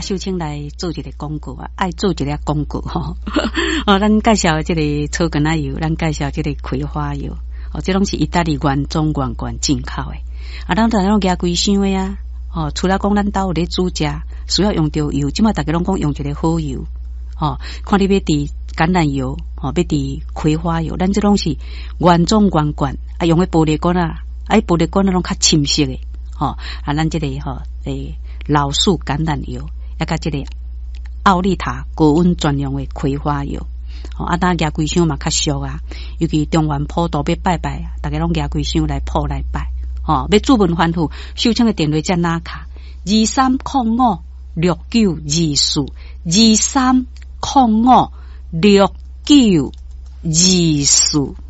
秀清来做一个广告啊，爱做一个广告吼。哦，咱介绍这个草根仔油，咱介绍这个葵花油，哦，这拢是意大利原装原罐进口的。啊，咱大家拢加规箱的啊。哦，除了讲咱兜有咧煮食，需要用到油，即马大家拢讲用一个好油。哦，看你要滴橄榄油，哦，要滴葵花油，咱这拢是原装原罐，啊，用的玻璃罐啊，玻璃罐拢较深色的。哦，啊，咱这个老树橄榄油，也甲这个奥利塔高温专用的葵花油。哦，啊，咱加规箱嘛较俗啊，尤其中原普渡要拜拜啊，大家拢加规箱来普来拜。哦，要主文欢富，秀清的电话在哪卡？2305692423056924。